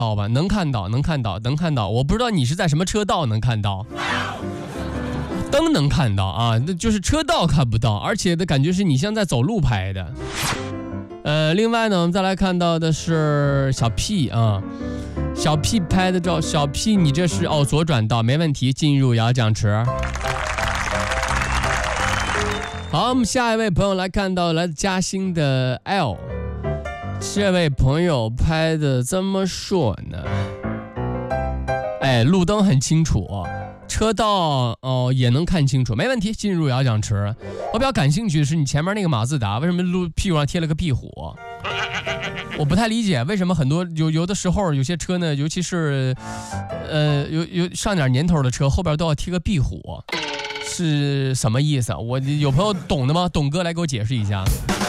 好吧，能看到。我不知道你是在什么车道能看到，灯能看到啊，那就是车道看不到，而且的感觉是你像在走路拍的。另外呢，我们再来看到的是小 P 啊，小 P 拍的照，小 P 你这是左转道，没问题，进入摇奖池。好，我们下一位朋友来看到来自嘉兴的 L， 这位朋友拍的怎么说呢？路灯很清楚，车道也能看清楚，没问题，进入摇奖池。我比较感兴趣的是你前面那个马自达，为什么屁股上贴了个壁虎？我不太理解为什么很多有的时候有些车呢，尤其是有上点年头的车，后边都要贴个壁虎，是什么意思？我有朋友懂的吗？董哥来给我解释一下。